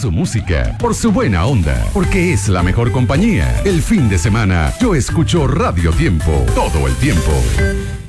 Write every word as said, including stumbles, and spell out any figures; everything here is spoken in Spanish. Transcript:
su música, por su buena onda, porque es la mejor compañía. El fin de semana yo escucho Radio Tiempo todo el tiempo.